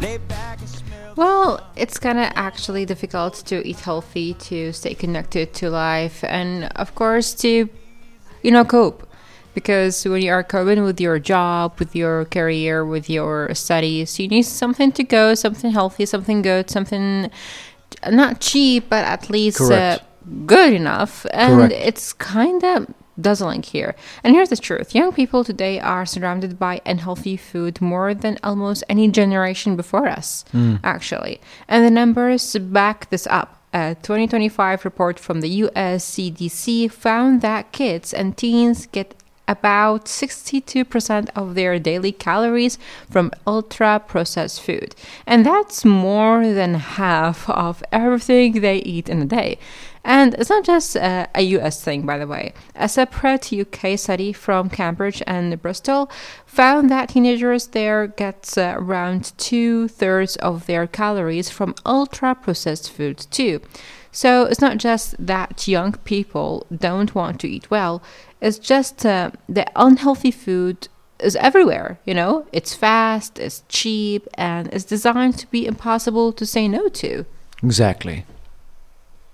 Well, it's kind of actually difficult to eat healthy, to stay connected to life, and of course to, cope. Because when you are coping with your job, with your career, with your studies, you need something to go, something healthy, something good, something not cheap, but at least Correct. good enough. And Correct. it's kind of dazzling here. And here's the truth: young people today are surrounded by unhealthy food more than almost any generation before us, actually. And the numbers back this up. A 2025 report from the US CDC found that kids and teens get about 62% of their daily calories from ultra processed food. And that's more than half of everything they eat in a day. And it's not just a US thing, by the way. A separate UK study from Cambridge and Bristol found that teenagers there get around 2/3 of their calories from ultra processed foods, too. So it's not just that young people don't want to eat well, it's just the unhealthy food is everywhere, It's fast, it's cheap, and it's designed to be impossible to say no to. Exactly.